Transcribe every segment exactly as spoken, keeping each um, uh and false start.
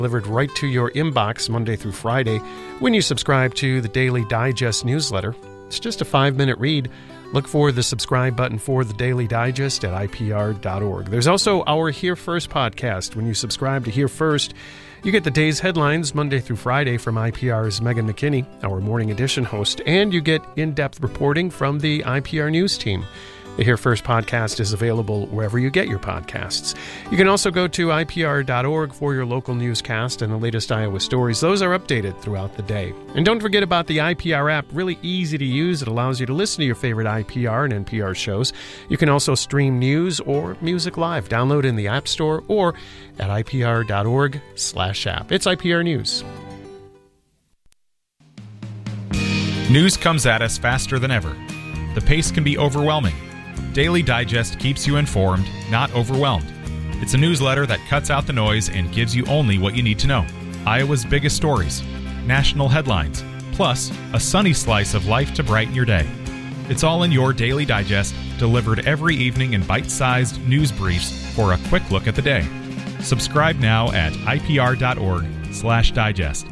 delivered right to your inbox Monday through Friday when you subscribe to the Daily Digest newsletter. It's just a five-minute read. Look for the subscribe button for the Daily Digest at I P R dot org. There's also our Here First podcast. When you subscribe to Here First, you get the day's headlines Monday through Friday from I P R's Megan McKinney, our Morning Edition host, and you get in-depth reporting from the I P R News team. The Here First podcast is available wherever you get your podcasts. You can also go to I P R dot org for your local newscast and the latest Iowa stories. Those are updated throughout the day. And don't forget about the I P R app, really easy to use. It allows you to listen to your favorite I P R and N P R shows. You can also stream news or music live. Download in the App Store or at I P R dot org slash app. It's I P R News. News comes at us faster than ever. The pace can be overwhelming. Daily Digest keeps you informed, not overwhelmed. It's a newsletter that cuts out the noise and gives you only what you need to know. Iowa's biggest stories, national headlines, plus a sunny slice of life to brighten your day. It's all in your Daily Digest, delivered every evening in bite-sized news briefs for a quick look at the day. Subscribe now at I P R dot org slash digest.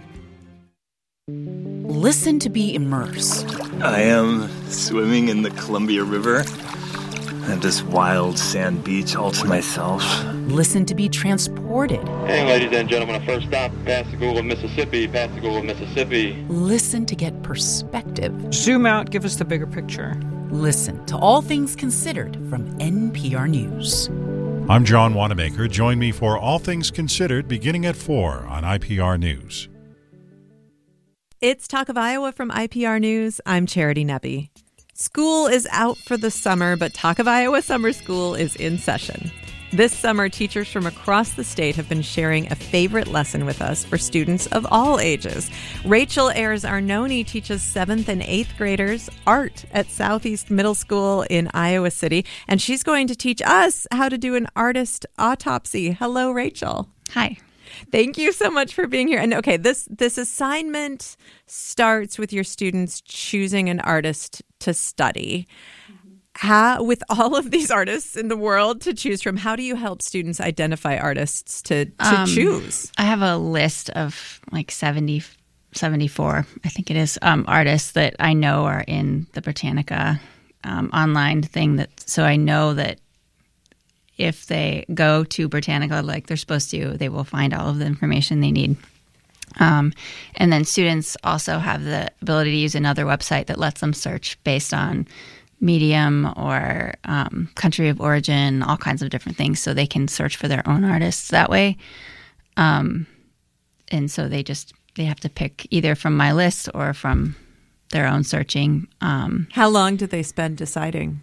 Listen to be immersed. I am swimming in the Columbia River. I have this wild sand beach all to myself. Listen to be transported. Hey, ladies and gentlemen, first stop, Pascagoula, Mississippi, Pascagoula, Mississippi. Listen to get perspective. Zoom out, give us the bigger picture. Listen to All Things Considered from N P R News. I'm John Wanamaker. Join me for All Things Considered beginning at four on I P R News. It's Talk of Iowa from I P R News. I'm Charity Nebbe. School is out for the summer, but Talk of Iowa Summer School is in session. This summer, teachers from across the state have been sharing a favorite lesson with us for students of all ages. Rachel Ayers-Arnone teaches seventh and eighth graders art at Southeast Middle School in Iowa City, and she's going to teach us how to do an artist autopsy. Hello, Rachel. Hi. Thank you so much for being here. And okay, this this assignment starts with your students choosing an artist to study. How, with all of these artists in the world to choose from, how do you help students identify artists to, to um, choose? I have a list of like seventy, seventy-four, I think it is, um, artists that I know are in the Britannica um, online thing. That so I know that if they go to Britannica like they're supposed to, they will find all of the information they need. Um, and then students also have the ability to use another website that lets them search based on medium or um, country of origin, all kinds of different things, so they can search for their own artists that way. Um, and so they just they have to pick either from my list or from their own searching. Um, How long do they spend deciding?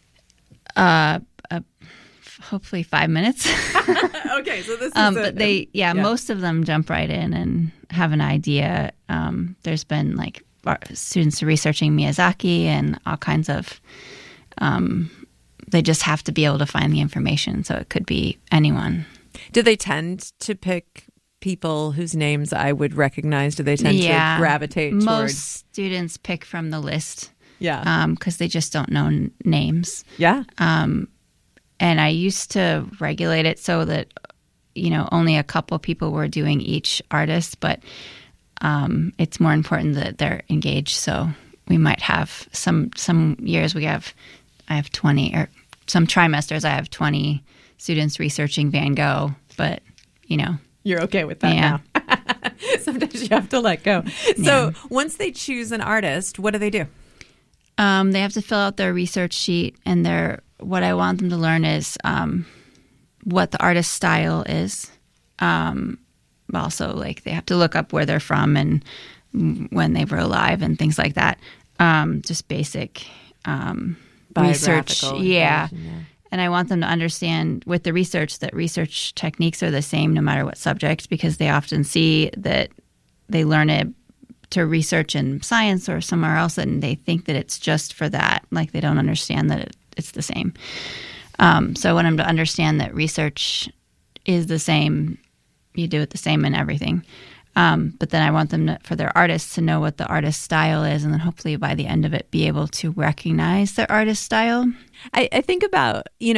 Uh, uh hopefully five minutes. Okay, so this is um, a, but they, yeah, yeah, most of them jump right in and have an idea. Um, there's been like students researching Miyazaki and all kinds of, um, they just have to be able to find the information. So it could be anyone. Do they tend to pick people whose names I would recognize? Do they tend yeah, to gravitate most towards? students pick from the list. Yeah. Um, because they just don't know n- names. Yeah. Um, and I used to regulate it so that, you know, only a couple people were doing each artist, but um, it's more important that they're engaged. So we might have some some years we have, I have twenty, or some trimesters I have twenty students researching Van Gogh, but, you know. You're okay with that yeah. now. Sometimes you have to let go. So Yeah. once they choose an artist, what do they do? Um, they have to fill out their research sheet, and their what I want them to learn is um, what the artist's style is. Um, also, like they have to look up where they're from and when they were alive and things like that. Um, just basic um, research. Yeah. yeah. And I want them to understand with the research that research techniques are the same no matter what subject, because they often see that they learn it to research in science or somewhere else, and they think that it's just for that. Like they don't understand that it, it's the same. Um, so I want them to understand that research is the same. You do it the same in everything. Um, but then I want them to, for their artists to know what the artist's style is, and then hopefully by the end of it be able to recognize their artist's style. I, I think about, you know,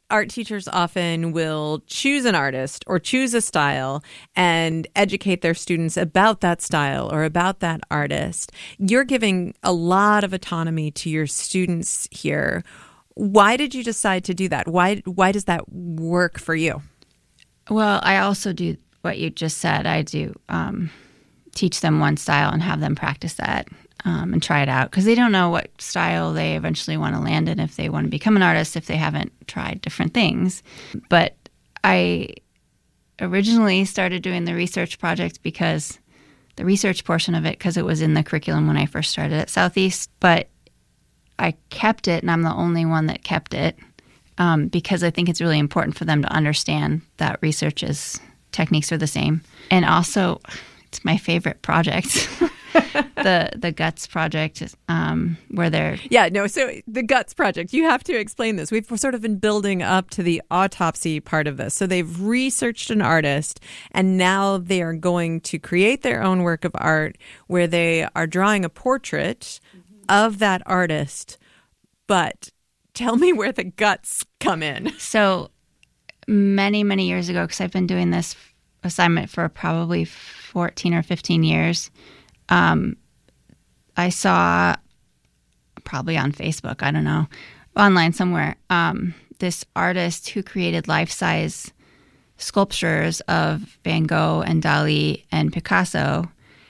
art teachers often will choose an artist or choose a style and educate their students about that style or about that artist. You're giving a lot of autonomy to your students here. Why did you decide to do that? Why why does that work for you? Well, I also do what you just said. I do um, teach them one style and have them practice that. Um, and try it out, because they don't know what style they eventually want to land in if they want to become an artist, if they haven't tried different things. But I originally started doing the research project because the research portion of it, because it was in the curriculum when I first started at Southeast, but I kept it, and I'm the only one that kept it um, because I think it's really important for them to understand that research's techniques are the same. And also, it's my favorite project. the the GUTS project, um, where they're... Yeah, no, so the GUTS project, you have to explain this. We've sort of been building up to the autopsy part of this. So they've researched an artist, and now they are going to create their own work of art where they are drawing a portrait of that artist. But tell me where the guts come in. So many, many years ago, because I've been doing this assignment for probably fourteen or fifteen years, Um, I saw, probably on Facebook, I don't know, online somewhere, um, this artist who created life-size sculptures of Van Gogh and Dali and Picasso,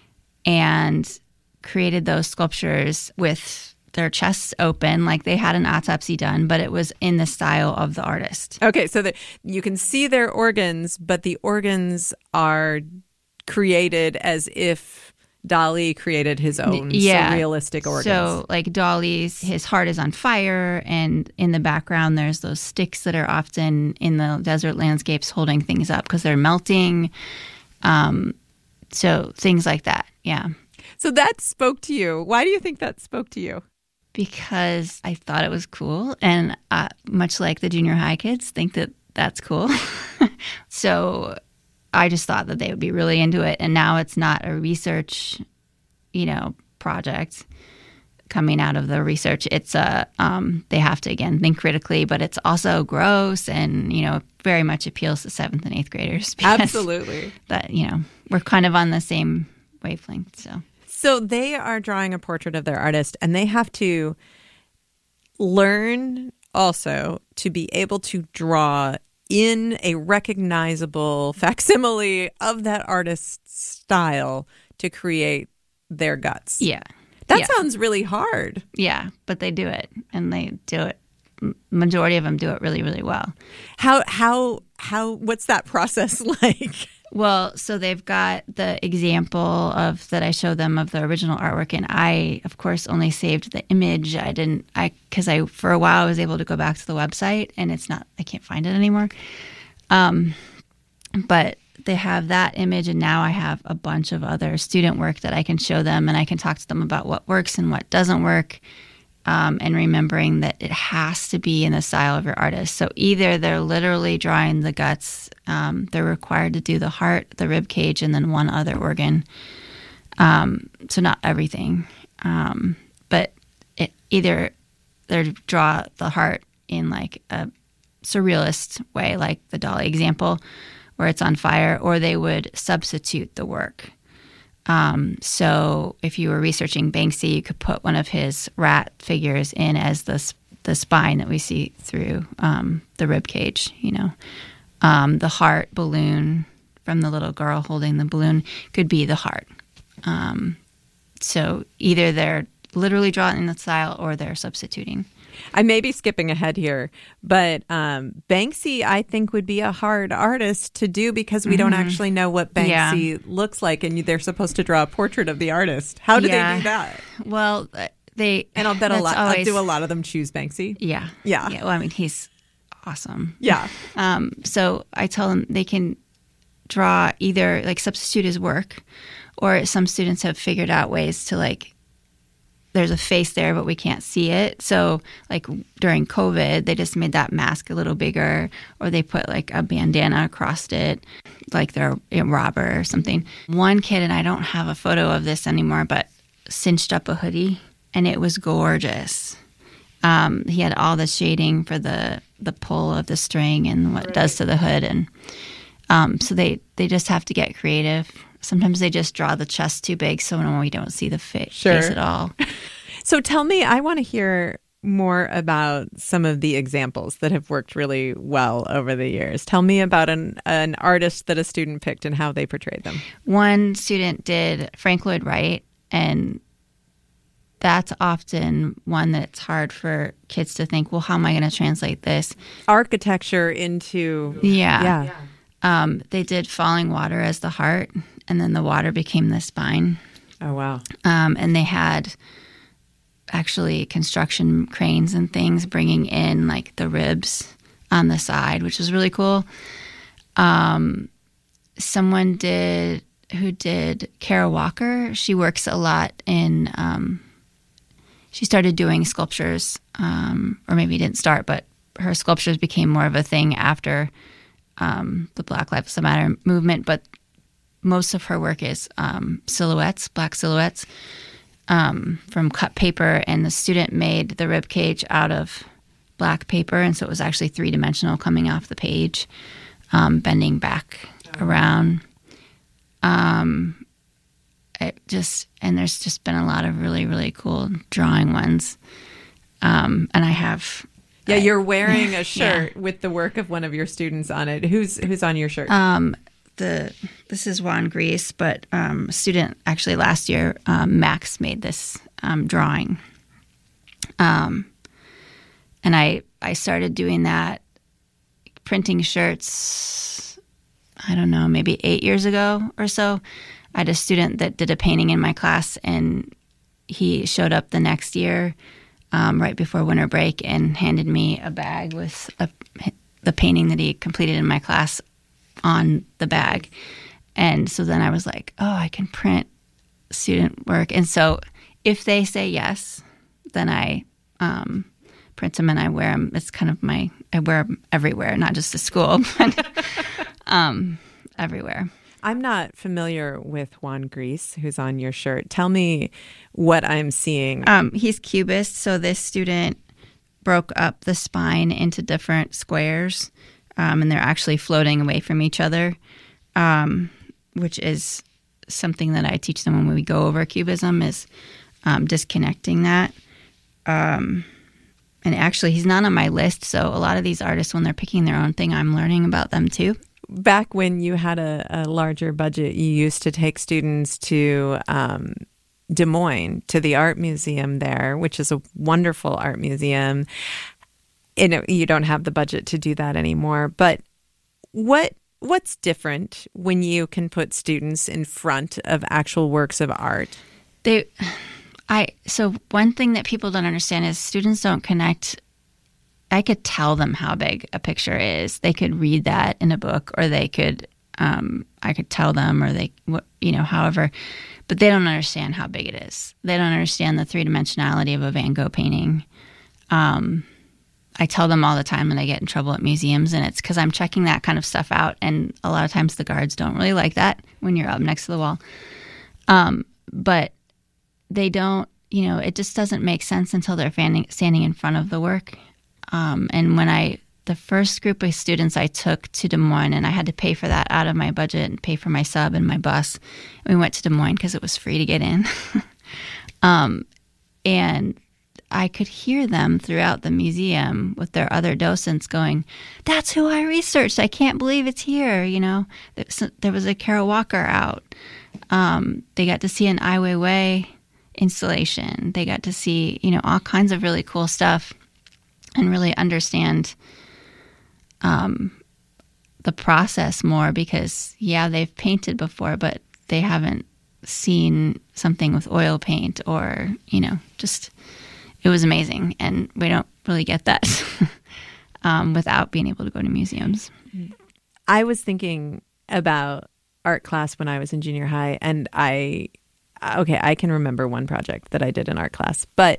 and created those sculptures with their chests open, like they had an autopsy done, but it was in the style of the artist. Okay, so the, you can see their organs, but the organs are created as if Dali created his own yeah. surrealistic organs. So, like Dali's, his heart is on fire, and in the background there's those sticks that are often in the desert landscapes holding things up because they're melting. Um, so things like that, yeah. So that spoke to you. Why do you think that spoke to you? Because I thought it was cool, and uh, much like the junior high kids think that that's cool. So I just thought that they would be really into it. And now it's not a research, you know, project coming out of the research. It's a, um, they have to, again, think critically, but it's also gross and, you know, very much appeals to seventh and eighth graders. Absolutely. That, you know, we're kind of on the same wavelength. So, so they are drawing a portrait of their artist, and they have to learn also to be able to draw in a recognizable facsimile of that artist's style to create their guts. Yeah. That yeah. sounds really hard. Yeah, but they do it, and they do it. Majority of them do it really, really well. How, how, how, what's that process like? Well, so they've got the example of that I showed them of the original artwork, and I, of course, only saved the image. I didn't, I because I for a while I was able to go back to the website, and it's not, I can't find it anymore. Um, but they have that image, and now I have a bunch of other student work that I can show them, and I can talk to them about what works and what doesn't work. Um, and remembering that it has to be in the style of your artist. So either they're literally drawing the guts, um, they're required to do the heart, the rib cage, and then one other organ. Um, so not everything, um, but it, either they draw the heart in like a surrealist way, like the Dali example, where it's on fire, or they would substitute the work. Um, so if you were researching Banksy, you could put one of his rat figures in as the the spine that we see through um, the rib cage, you know. Um, the heart balloon from the little girl holding the balloon could be the heart. Um, so either they're literally drawing in the style or they're substituting. I may be skipping ahead here, but um, Banksy, I think, would be a hard artist to do because we mm-hmm. don't actually know what Banksy yeah. looks like, and they're supposed to draw a portrait of the artist. How do yeah. they do that? Well, they and I'll bet a lot. Always, I'll do a lot of them choose Banksy. Yeah, yeah. yeah. Well, I mean, he's awesome. Yeah. Um, so I tell them they can draw either like substitute his work, or some students have figured out ways to like. There's a face there, but we can't see it. So like during COVID, they just made that mask a little bigger, or they put like a bandana across it, like they're a robber or something. One kid, and I don't have a photo of this anymore, but cinched up a hoodie, and it was gorgeous. Um, he had all the shading for the the pull of the string and what it does to the hood. And um, so they, they just have to get creative. Sometimes they just draw the chest too big, so no, we don't see the fa- Sure. face at all. So tell me, I want to hear more about some of the examples that have worked really well over the years. Tell me about an, an artist that a student picked and how they portrayed them. One student did Frank Lloyd Wright, and that's often one that it's hard for kids to think, well, how am I going to translate this? Architecture into... Yeah. Yeah. Um, they did Falling Water as the heart, and then the water became the spine. Oh, wow. Um, and they had actually construction cranes and things bringing in like the ribs on the side, which was really cool. Um, someone did who did Kara Walker. She works a lot in. Um, she started doing sculptures, um, or maybe didn't start, but her sculptures became more of a thing after um, the Black Lives Matter movement. But most of her work is um, silhouettes, black silhouettes. Um, from cut paper, and the student made the rib cage out of black paper, and so it was actually three-dimensional coming off the page, um, bending back around. Um, it just and there's just been a lot of really, really cool drawing ones. Um, and I have... Yeah, I, you're wearing a shirt yeah. with the work of one of your students on it. Who's who's on your shirt? Um, the this is Juan Gris, but um, a student actually last year, um, Max, made this um, drawing. Um, and I I started doing that, printing shirts, I don't know, maybe eight years ago or so. I had a student that did a painting in my class, and he showed up the next year um, right before winter break and handed me a bag with a, the painting that he completed in my class on the bag. And so then I was like, oh, I can print student work. And so if they say yes, then I um, print them and I wear them. It's kind of my, I wear them everywhere, not just to school, but um, everywhere. I'm not familiar with Juan Gris, who's on your shirt. Tell me what I'm seeing. Um, he's cubist, so this student broke up the spine into different squares, um, and they're actually floating away from each other, um, which is something that I teach them when we go over cubism, is um, disconnecting that. Um, and actually, he's not on my list, so a lot of these artists, when they're picking their own thing, I'm learning about them too. Back when you had a, a larger budget, you used to take students to um, Des Moines, to the art museum there, which is a wonderful art museum. And you don't have the budget to do that anymore. But what what's different when you can put students in front of actual works of art? They, I so one thing that people don't understand is students don't connect. I could tell them how big a picture is. They could read that in a book, or they could, um, I could tell them, or they, you know, however, but they don't understand how big it is. They don't understand the three dimensionality of a Van Gogh painting. Um, I tell them all the time when I get in trouble at museums, and it's because I'm checking that kind of stuff out. And a lot of times the guards don't really like that when you're up next to the wall. Um, but they don't, you know, it just doesn't make sense until they're standing, standing in front of the work. Um, and when I, the first group of students I took to Des Moines, and I had to pay for that out of my budget and pay for my sub and my bus. We went to Des Moines because it was free to get in. um, and I could hear them throughout the museum with their other docents going, that's who I researched. I can't believe it's here. You know, there was a Kara Walker out. Um, they got to see an Ai Weiwei installation. They got to see, you know, all kinds of really cool stuff. And really understand um, the process more, because, yeah, they've painted before, but they haven't seen something with oil paint, or, you know, just, it was amazing. And we don't really get that um, without being able to go to museums. I was thinking about art class when I was in junior high, and I, okay, I can remember one project that I did in art class, but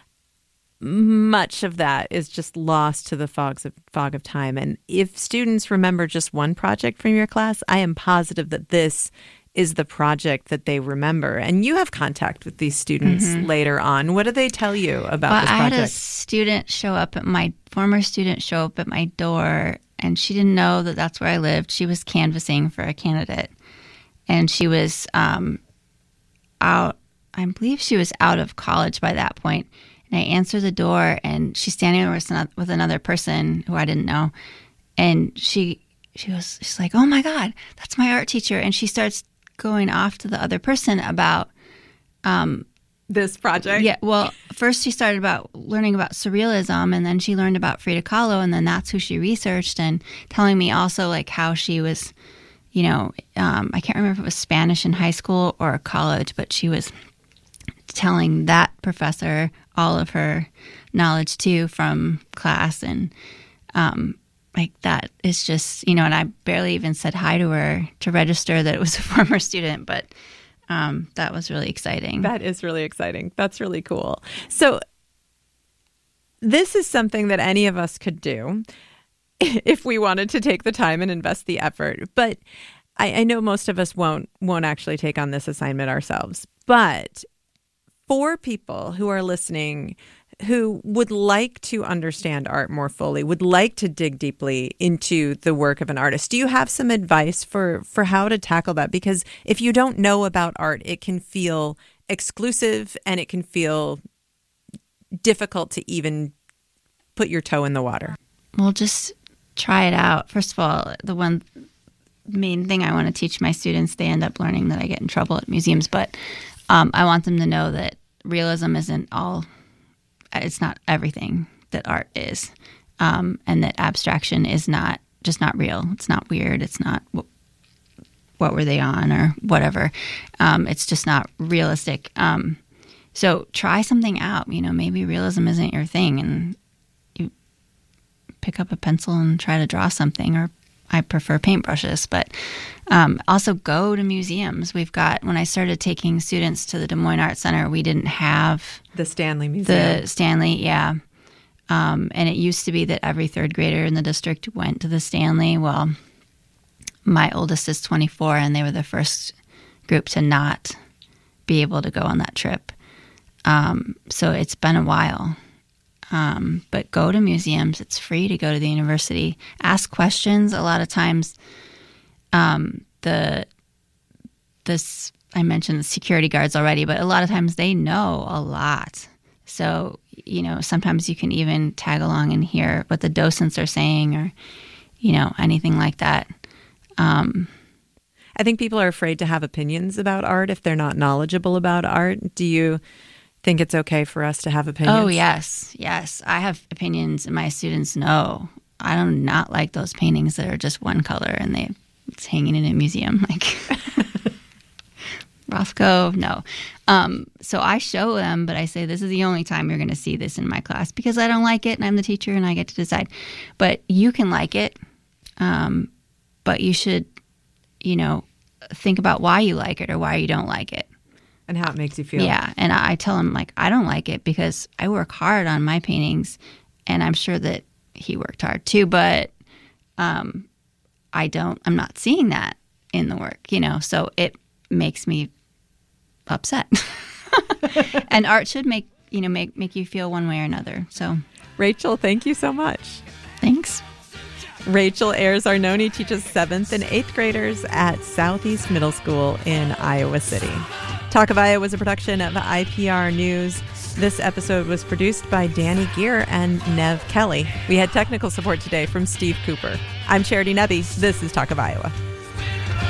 much of that is just lost to the fogs of, fog of time. And if students remember just one project from your class, I am positive that this is the project that they remember. And you have contact with these students mm-hmm. later on. What do they tell you about well, this project? I had a student show up at my former student show up at my door, and she didn't know that that's where I lived. She was canvassing for a candidate, and she was um, out. I believe she was out of college by that point. And I answered the door, and she's standing with another person who I didn't know, and she she was she's like, "Oh my God, that's my art teacher!" And she starts going off to the other person about um, this project. Yeah. Well, first she started about learning about surrealism, and then she learned about Frida Kahlo, and then that's who she researched, and telling me also like how she was, you know, um, I can't remember if it was Spanish in high school or college, but she was telling that professor all of her knowledge too from class, and um, like that is just, you know, and I barely even said hi to her to register that it was a former student, but um, that was really exciting. That is really exciting. That's really cool. So this is something that any of us could do if we wanted to take the time and invest the effort. But I, I know most of us won't won't actually take on this assignment ourselves. But for people who are listening who would like to understand art more fully, would like to dig deeply into the work of an artist, do you have some advice for, for how to tackle that? Because if you don't know about art, it can feel exclusive and it can feel difficult to even put your toe in the water. Well, just try it out. First of all, the one main thing I want to teach my students, they end up learning that I get in trouble at museums, but um, I want them to know that realism isn't all... it's not everything that art is, um, and that abstraction is not just not real. It's not weird. It's not what, what were they on or whatever. Um, it's just not realistic. Um, so try something out. You know, maybe realism isn't your thing, and you pick up a pencil and try to draw something. Or I prefer paintbrushes, but um, also go to museums. We've got, when I started taking students to the Des Moines Art Center, we didn't have the Stanley Museum. The Stanley, yeah. Um, and it used to be that every third grader in the district went to the Stanley. Well, my oldest is twenty-four, and they were the first group to not be able to go on that trip. Um, so it's been a while. Um, but go to museums. It's free to go to the university. Ask questions. A lot of times, um, the this I mentioned the security guards already, but a lot of times they know a lot. So, you know, sometimes you can even tag along and hear what the docents are saying, or, you know, anything like that. Um, I think people are afraid to have opinions about art if they're not knowledgeable about art. Do you think it's okay for us to have opinions? Oh, yes. Yes. I have opinions, and my students know. I do not like those paintings that are just one color and they it's hanging in a museum. Like Rothko, no. Um, so I show them, but I say, this is the only time you're going to see this in my class, because I don't like it and I'm the teacher and I get to decide. But you can like it, um, but you should, you know, think about why you like it or why you don't like it. And how it makes you feel. Yeah. And I tell him, like, I don't like it because I work hard on my paintings, and I'm sure that he worked hard too, but um, I don't, I'm not seeing that in the work, you know, so it makes me upset. And art should make, you know, make, make you feel one way or another. So, Rachel, thank you so much. Thanks. Rachel Ayers-Arnone teaches seventh and eighth graders at Southeast Middle School in Iowa City. Talk of Iowa was a production of I P R News. This episode was produced by Danny Gear and Nev Kelly. We had technical support today from Steve Cooper. I'm Charity Nebbe. This is Talk of Iowa.